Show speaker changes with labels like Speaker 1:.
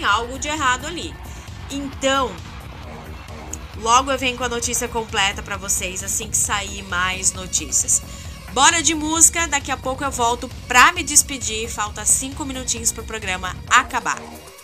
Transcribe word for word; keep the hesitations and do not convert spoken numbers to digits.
Speaker 1: tem algo de errado ali. Então, logo eu venho com a notícia completa pra vocês assim que sair mais notícias. Bora de música, daqui a pouco eu volto pra me despedir. Falta cinco minutinhos pro programa acabar.